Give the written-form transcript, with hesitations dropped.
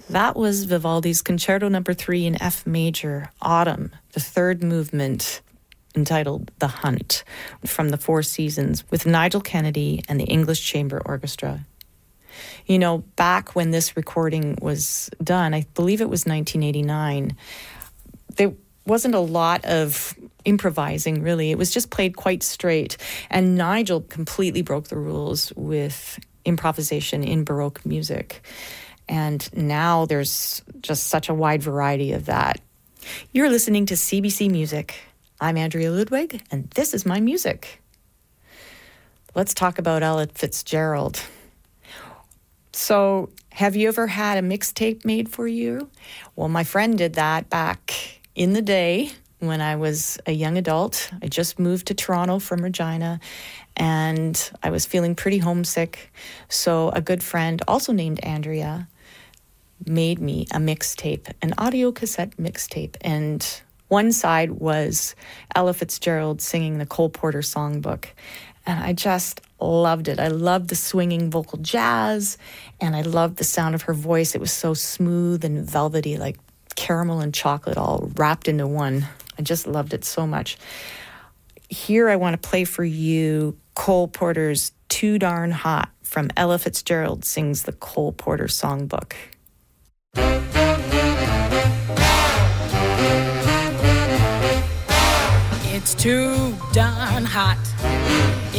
That was Vivaldi's Concerto No. 3 in F major, Autumn, the third movement, entitled The Hunt, from the Four Seasons, with Nigel Kennedy and the English Chamber Orchestra. You know, back when this recording was done, I believe it was 1989, there wasn't a lot of improvising, really. It was just played quite straight. And Nigel completely broke the rules with improvisation in Baroque music. And now there's just such a wide variety of that. You're listening to CBC Music. I'm Andrea Ludwig, and this is my music. Let's talk about Ella Fitzgerald. So, have you ever had a mixtape made for you? Well, my friend did that back in the day when I was a young adult. I just moved to Toronto from Regina, and I was feeling pretty homesick. So a good friend, also named Andrea, made me a mixtape, an audio cassette mixtape. And one side was Ella Fitzgerald singing the Cole Porter songbook. And I just loved it. I loved the swinging vocal jazz, and I loved the sound of her voice. It was so smooth and velvety, like caramel and chocolate all wrapped into one. I just loved it so much. Here I want to play for you Cole Porter's Too Darn Hot from Ella Fitzgerald Sings the Cole Porter Songbook. It's too darn hot.